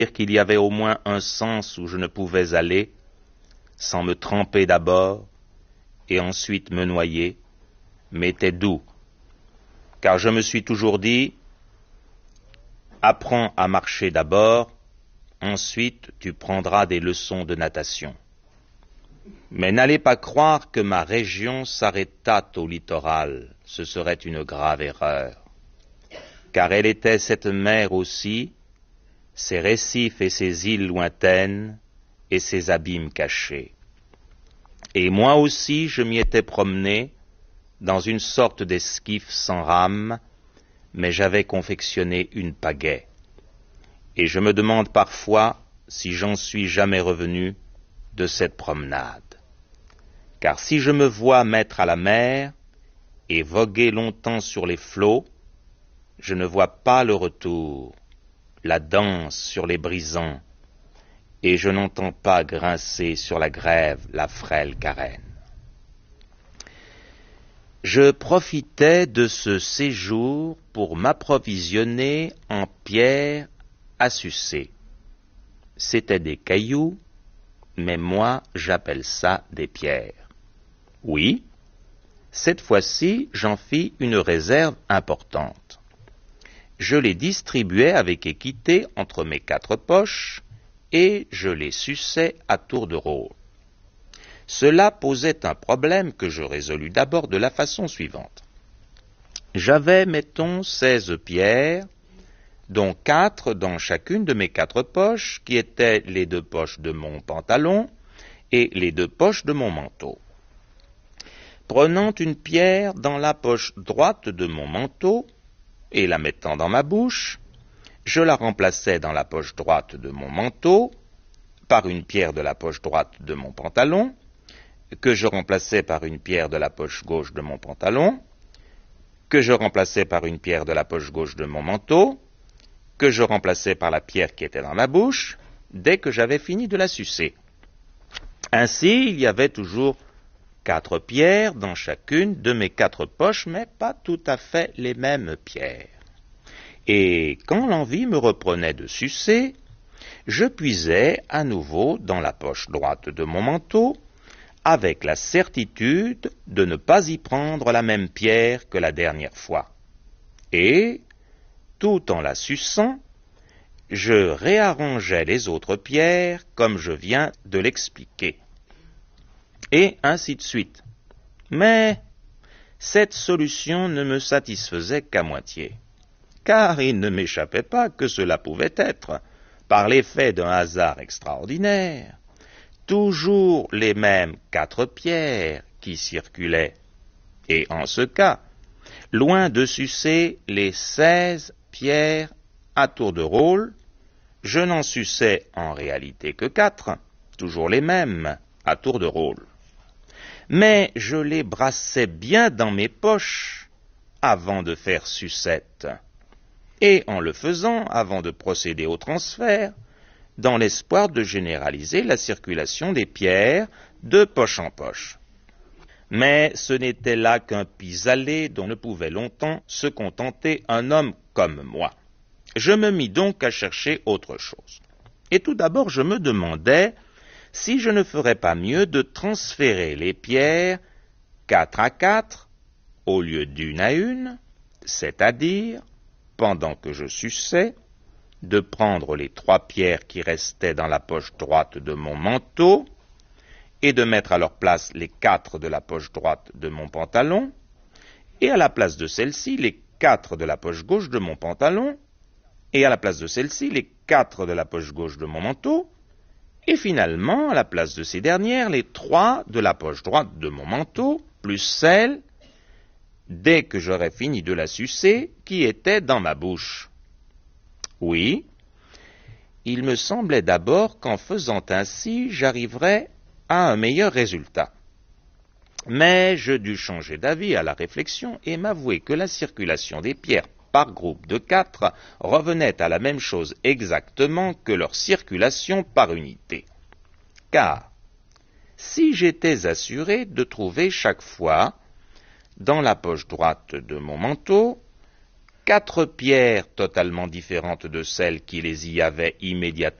qu'il y avait au moins un sens où je ne pouvais aller sans me tremper d'abord et ensuite me noyer, m'était doux, car je me suis toujours dit, apprends à marcher d'abord, ensuite tu prendras des leçons de natation. Mais n'allez pas croire que ma région s'arrêtât au littoral, ce serait une grave erreur, car elle était cette mer aussi, ses récifs et ses îles lointaines, et ses abîmes cachés. Et moi aussi je m'y étais promené, dans une sorte d'esquif sans rame, mais j'avais confectionné une pagaie. Et je me demande parfois si j'en suis jamais revenu de cette promenade. Car si je me vois mettre à la mer et voguer longtemps sur les flots, je ne vois pas le retour, la danse sur les brisants, et je n'entends pas grincer sur la grève la frêle carène. Je profitais de ce séjour pour m'approvisionner en pierres à sucer. C'étaient des cailloux, mais moi j'appelle ça des pierres. Oui, cette fois-ci j'en fis une réserve importante. Je les distribuais avec équité entre mes 4 poches, et je les suçais à tour de rôle. Cela posait un problème que je résolus d'abord de la façon suivante. J'avais, mettons, 16 pierres, dont 4 dans chacune de mes 4 poches, qui étaient les 2 poches de mon pantalon et les 2 poches de mon manteau. Prenant une pierre dans la poche droite de mon manteau et la mettant dans ma bouche, je la remplaçais dans la poche droite de mon manteau par une pierre de la poche droite de mon pantalon, que je remplaçais par une pierre de la poche gauche de mon pantalon, que je remplaçais par une pierre de la poche gauche de mon manteau, que je remplaçais par la pierre qui était dans ma bouche, dès que j'avais fini de la sucer. Ainsi, il y avait toujours 4 pierres dans chacune de mes 4 poches, mais pas tout à fait les mêmes pierres. Et quand l'envie me reprenait de sucer, je puisais à nouveau dans la poche droite de mon manteau, avec la certitude de ne pas y prendre la même pierre que la dernière fois. Et, tout en la suçant, je réarrangeais les autres pierres comme je viens de l'expliquer. Et ainsi de suite. Mais cette solution ne me satisfaisait qu'à moitié, car il ne m'échappait pas que cela pouvait être, par l'effet d'un hasard extraordinaire, toujours les mêmes 4 pierres qui circulaient, et en ce cas, loin de sucer les 16 pierres à tour de rôle, je n'en suçais en réalité que 4, toujours les mêmes, à tour de rôle. Mais je les brassais bien dans mes poches avant de faire sucette, et en le faisant, avant de procéder au transfert, dans l'espoir de généraliser la circulation des pierres de poche en poche. Mais ce n'était là qu'un pis-aller dont ne pouvait longtemps se contenter un homme comme moi. Je me mis donc à chercher autre chose. Et tout d'abord, je me demandais si je ne ferais pas mieux de transférer les pierres 4 à 4 au lieu d'1 à 1, c'est-à-dire, pendant que je suçais, de prendre les 3 pierres qui restaient dans la poche droite de mon manteau et de mettre à leur place les 4 de la poche droite de mon pantalon, et à la place de celles-ci les 4 de la poche gauche de mon pantalon, et à la place de celles-ci les 4 de la poche gauche de mon manteau, et finalement, à la place de ces dernières, les 3 de la poche droite de mon manteau, plus celle, dès que j'aurais fini de la sucer, qui était dans ma bouche. Oui, il me semblait d'abord qu'en faisant ainsi, j'arriverais à un meilleur résultat. Mais je dus changer d'avis à la réflexion et m'avouer que la circulation des pierres par groupe de 4 revenait à la même chose exactement que leur circulation par unité. Car, si j'étais assuré de trouver chaque fois, dans la poche droite de mon manteau, 4 pierres totalement différentes de celles qui les y avaient immédiatement